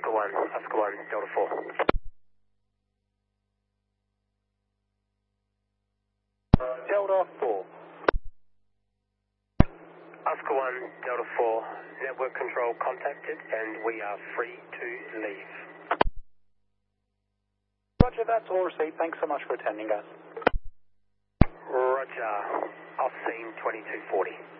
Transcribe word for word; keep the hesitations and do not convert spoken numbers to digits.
Oscar one, Oscar one, Delta four. Delta four. Oscar one, Delta four, network control contacted and we are free to leave. Roger, that's all received. Thanks so much for attending, guys. Roger, off scene twenty-two forty.